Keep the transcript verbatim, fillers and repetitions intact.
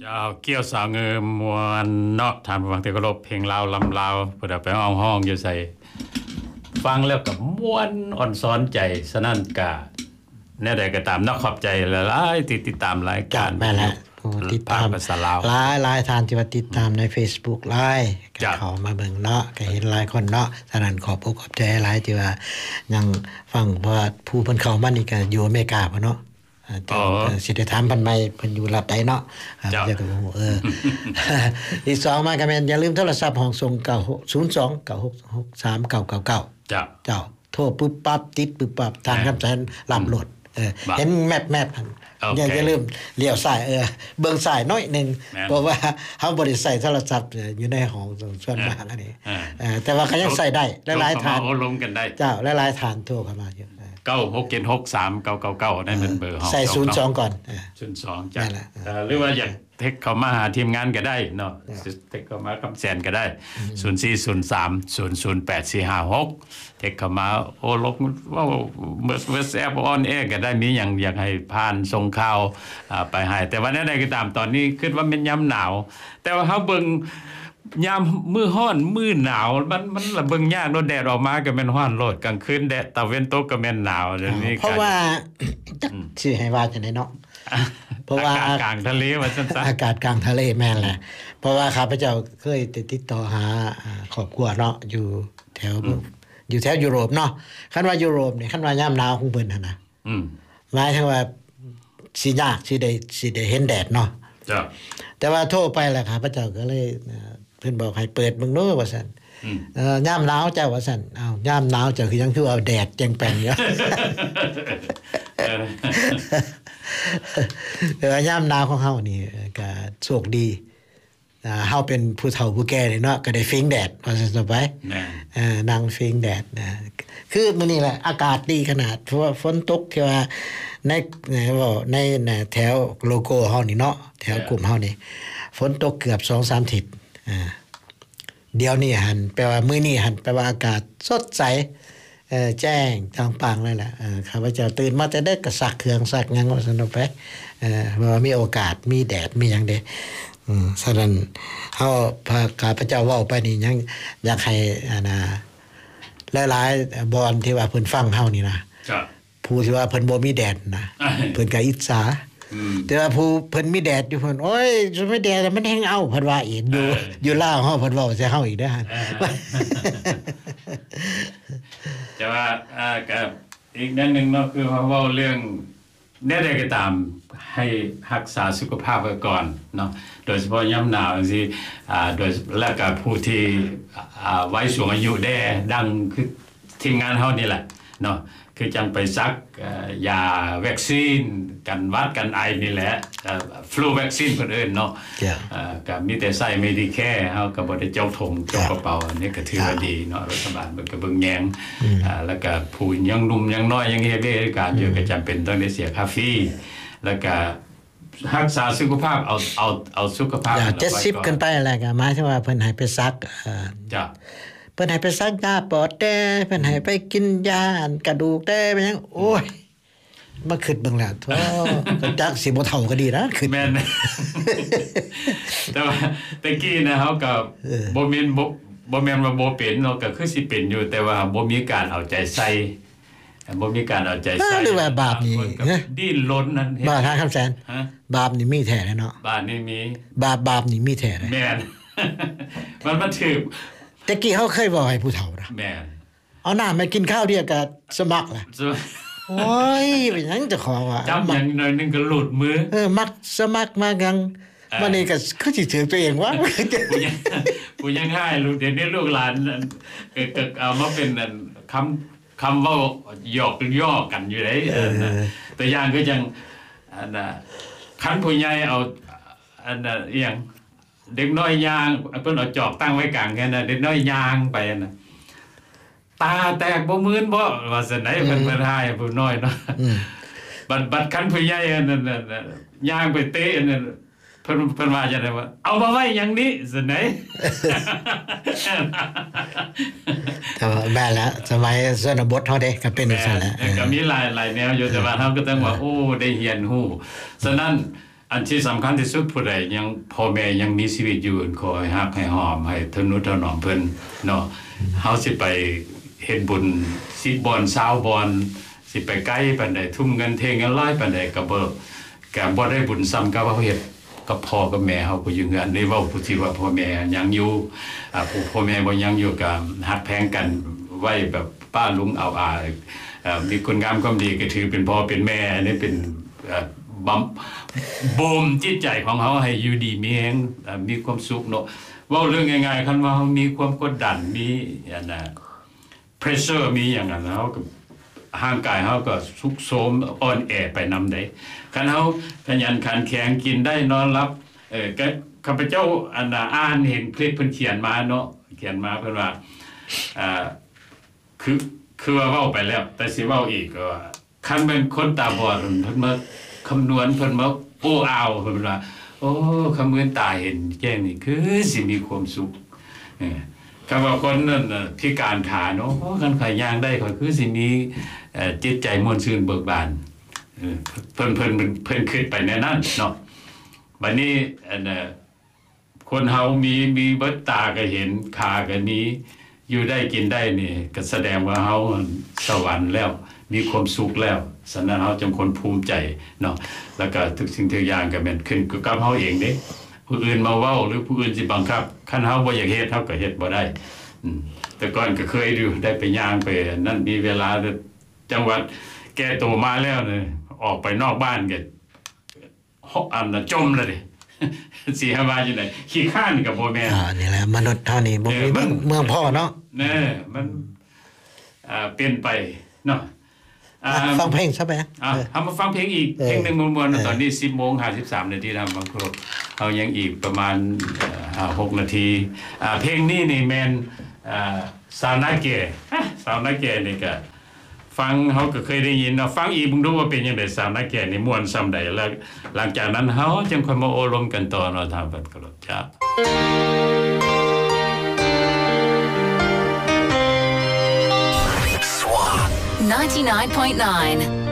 เอาเกี่ยวสาวเงือมวนเนาะทานฟังที่เคารพเพลงลาวลำลาวเพิ่นเอาไปห้องห้องอยู่ใส่ฟังแล้วก็ม่วนอ่อนซ้อนใจฉะนั้นก็แน่ใดก็ตามเนาะขอบใจหลายๆที่ติดตามรายการแม่นแหละติดตามภาษาลาวหลายๆท่านที่ว่าติดตามใน Facebook หลายก็เข้ามาเบิ่งเนาะก็เห็นหลายคนเนาะฉะนั้นขอบอกขอบใจหลายที่ว่ายังฟังเพราะว่าผู้เพิ่นเข้ามานี่ก็อยู่อเมริกาพุ่นเนาะอ๋อสิได้ถามเพิ่นใหม่เพิ่นอยู่รัฐใดเนาะครับจะก็บ่ฮู้เอออีกสองมาก็แม่นอย่าลืมโทรศัพท์ห้องส่งเก้า ศูนย์ สอง เก้า หก หก สาม เก้า เก้า เก้าจ้ะเจ้าโทรปึ๊บปั๊บติดปึ๊บปั๊บทางคำแสนรับโหลดเออเห็นแมปแมปอย่าอย่าลืมเลี้ยวซ้ายเออเบิ่งซ้ายน้อยนึงเพราะว่าเฮาบ่ได้ใช้โทรศัพท์อยู่ในห้องส่วนมากอันนี้เออแต่ว่าก็ยังใช้ได้หลายๆท่านเอาลงกันได้เจ้าหลายๆท่านโทรเข้ามาอยู่เก้า หก เจ็ด หก สาม เก้า เก้า เก้านั่นเป็นเบอร์ห้องใส่ศูนย์สองก่อนเออศูนย์สองจ้ะเอ่อหรือว่าอยากเทคเข้ามาหาทีมงานก็ได้เนาะเทคเข้ามากับแสนก็ได้ศูนย์ สี่ ศูนย์ สาม ศูนย์ ศูนย์ แปด สี่ ห้า หกเทคเข้ามาโอ้ลบว่าเมื่อแอปออนแอร์ก็ได้มีหยังอยากให้ผ่านส่งข่าวอ่าไปให้แต่ว่าแนวใดก็ตามตอนนี้คิดว่าเป็นยามหนาวแต่ว่าเฮาเบิ่งยามมื้อร้อนมื้อหนาวมันมันละเบิ่งยากเนาะแดดออกมาก็แม่นร้อนโลดกลางคืนแดดตะเวนตกก็แม่นหนาวเดี๋ยวนี้เพราะว่าสิให้ว่าจังได๋เนาะเพราะว่าอากาศกลางทะเลว่าซั่นๆอากาศกลางทะเลแม่นแหละเพราะว่าข้าพเจ้าเคยติดต่อหาครอบครัวเนาะอยู่แถวอยู่แถวยุโรปเนาะคันว่ายุโรปนี่คันว่ายามหนาวของเพิ่นหั่นน่ะอืมหมายถึงว่าสิยากสิได้สิได้เห็นแดดเนาะจ้ะแต่ว่าโทรไปแล้วข้าพเจ้าก็เลยเพิ่นบอกให้เปิดเบิ่งเนาะว่าซั่นอืมเอ่อยามหนาวเจ้าว่าซั่นอ้าวยามหนาวเจ้าคือยังคือเอาแดดแจ้งแปงอยู่เออยามหนาวของเฮานี่ก็โชคดีอ่าเฮาเป็นผู้เฒ่าผู้แก่นี่เนาะก็ได้ฟิงแดดว่าซั่นซะไปเออนั่งฟิงแดดนะคือมื้อนี้แหละอากาศดีขนาดเพราะว่าฝนตกที่ว่าในว่าในแถวโลโก้เฮานี่เนาะแถวกลุ่มเฮานี่ฝนตกเกือบ สองสาม อาทิตย์อ่าเดี๋ยวนี้หั่นแปลว่ามื้อนี้หั่นแปลว่าอากาศสดใสเอ่อแจ้งทางปางเลยแหละเอ่อข้าพเจ้าตื่นมาแต่เด็กก็ซักเครื่องซักหยังว่าซั่นไปเอ่อว่ามีโอกาสมีแดดมีหยังเด้อืมฉะนั้นเฮาพาข้าพเจ้าเว้าไปนี่ยังอยากให้อ่านะหลายๆบอนที่ว่าเพิ่นฟังเฮานี่นะจ้ะผู้ที่ว่าเพิ่นบ่มีแดดนะเพิ่นก็อิจฉาแต่ว่าผู้เพิ่นมีแดดอยู่เพิ่นโอ้ยจะไม่แดดมันแฮงเอาเพิ่นว่าอีกอยู่อยู่ลาวเฮาเพิ่นเว้าใส่เฮาอีกเด้อหั่นจะว่าอ่าก็อีกนั่นนึงเนาะคือเฮาเว้าเรื่องแนวใดก็ตามให้รักษาสุขภาพไว้ก่อนเนาะโดยเฉพาะยามหนาวจังซี่อ่าโดยแล้วก็ผู้ที่อ่าวัยสูงอายุแด่ดังคือทีมงานเฮานี่แหละเนาะคือจังไปซักยาวัคซีนกันหวัดกันไอนี่แหละฟลูวัคซีนเพิ่นเอิ้นเนาะอ่าก็มีแต่ใช้เมดิแคร์เฮาก็บ่ได้เจ้าถงเจ้ากระเป๋าอันนี้ก็ถือว่าดีเนาะรัฐบาลเพิ่นก็เบิ่งแยงอ่าแล้วก็ผู้ยังหนุ่มยังน้อยยังเฮ็ดการอยู่ก็จำเป็นต้องได้เสียค่าฟรีแล้วก็รักษาสุขภาพเอาเอาเอาสุขภาพเจ็ดสิบขึ้นไปอะไรก็หมายถึงว่าเพิ่นให้ไปซักเอ่อจ้ะเพิ่นให้ไปซักยาปอดแต่เพิ่นให้ไปกินยากระดูกแต่เป็นหยังโอ้ยมาคิดเบิ่งแล้วโธ่จักสิบ่เฒ่าก็ดีนะคิดแม่นแต่ว่าตะกี้นะเฮาก็บ่แม่นบ่บ่แม่นว่าบ่เป็นเนาะก็คือสิเป็นอยู่แต่ว่าบ่มีการเอาใจใส่บ่มีการเอาใจใส่หรือว่าบาปนี่ดิ้นรนนั่นบาปทางคำแสนบาปนี่มีแท้เนาะบาปนี่มีบาปบาปนี่มีแท้แม่นมันมันถือตะกี้เฮาเคยบอกให้ผู้เฒ่านะแม่นเอาน้ามากินข้าวเดียวก็สมัครล่ะโอ้ยเป็นหยังจะขอว่าจับหยังหน่อยนึงก็หลุดมือเออมักสมัครมากังวันนี้ก็คือสิถือตัวเองว่าผู้ยังผู้ยังให้ลูกเดี๋ยวนี้ลูกหลานเกิดเอามาเป็นคำคำเว้าหยอกย่อกันอยู่ได้ตัวอย่างคือจังอันน่ะคันผู้ใหญ่เอาอันน่ะอีหยังเด็กน้อยย่างเพิ่นเอาจอกตั้งไว้กลางแค่นั้นเด็กน้อยย่างไปน่ะตาแตกบ่มื่นบ่ว่าซั่นไหนเพิ่นเพิ่นให้ผู้น้อยเนาะบัดบัดคันผู้ใหญ่อันนั้นย่างไปเตะอันนั้นเพิ่นเพิ่นว่าจังได๋ว่าเอามาไว้หยังนี้ซั่นไหนแต่ว่าแม่ละสมัยชนบทเฮาเด้ก็เป็นจังซั่นแหละก็มีหลายหลายแนวอยู่แต่ว่าเฮาก็ต้องว่าโอ้ได้เรียนรู้ฉะนั้นอันที่สำคัญที่สุดผู้ใดยังพ่อแม่ยังมีชีวิตอยู่ขอให้ฮักให้หอมให้ทนุถนอมเพิ่นเนาะเฮาสิไปเฮ็ดบุญสิบบอนเช้าบอนสิไปไกลปานใดทุ่มเงินเทเงินหลายปานใดก็บ่ก็บ่ได้บุญซ้ำกับเฮาเฮ็ดกับพ่อกับแม่เฮาก็อยู่เฮือนได้เว้าผู้ที่ว่าพ่อแม่ยังอยู่อ่าผู้พ่อแม่บ่ยังอยู่ก็ฮักแพงกันไว้แบบป้าลุงเอาอาเอ่อมีคุณงามความดีก็ถือเป็นพ่อเป็นแม่อันนี้เป็นเอ่อบ่บ่มจิตใจของเฮาให้อยู่ดีมีแรงมีความสุขเนาะเว้าเรื่องง่ายๆคันว่าเฮามีความกดดันมีอันน่ะ pressure มีอย่างนั้นเฮาก็ร่างกายเฮาก็สุกโทรมอ่อนแอไปนำได้คันเฮาขยันขันแข็งกินได้นอนหลับเอ่อก็ข้าพเจ้าอันน่ะอ่านเห็นคลิปเพิ่นเขียนมาเนาะเขียนมาเพิ่นว่าอ่าคือคือว่าเว้าไปแล้วแต่สิเว้าอีกก็ว่าคันเป็นคนตาบอดเพิ่นมาคำนวณเพิ่นมาโอ้อ้าวเพิ่นว่าโอ้คำเงินตาเห็นแจ้งนี่คือสิมีความสุขเออคำว่าคนนั้นน่ะพิการขาเนาะคันขายย่างได้ก็คือสิมีเอ่อจิตใจม่วนชื่นเบิกบานเออเพิ่นเพิ่นเพิ่นคิดไปแนวนั้นเนาะบัดนี้อันน่ะคนเฮามีมีเบิดตาก็เห็นขาก็มีอยู่ได้กินได้นี่ก็แสดงว่าเฮาสวรรค์แล้วมีความสุขแล้วฉะนั้นเฮาจำคนภูมิใจเนาะแล้วก็ทุกสิ่งทุกอย่างก็แม่นขึ้นกับเฮาเองเด้ผู้อื่นมาเว้าหรือผู้อื่นสิบังคับคันเฮาบ่อยากเฮ็ดเฮาก็เฮ็ดบ่ได้อืมแต่ก่อนก็เคยอยู่ได้ไปย่างไปนั่นมีเวลาจังหวัดแก่โตมาแล้วนี่ออกไปนอกบ้านก็อันน่ะจมแล้วดิสิหาว่าจังได๋ขี้ข้านก็บ่แม่นอ่านี่แหละมนุษย์เท่านี้บ่มีเมืองเมืองพ่อเนาะแน่มันอ่าเปลี่ยนไปเนาะอ่าฟังเพลงซะไปอ่ะทำมาฟังเพลงอีกเพลงหนึ่งมวนๆตอนนี้ สิบโมงห้าสิบสามนาทีทำบางครบเอายังอีกประมาณอ่าหกนาทีอ่าเพลงนี้นี่แม่นอ่าสาวนาเกสาวนาเกนี่ก็ฟังเฮาก็เคยได้ยินเนาะฟังอีกมึงดูว่าเป็นจังได๋สาวนาเกนี่ม่วนซำใดแล้วหลังจากนั้นเฮาจึงค่อยมาโอลมกันต่อเนาะทางบัดกรบจ้า ninety-nine point nine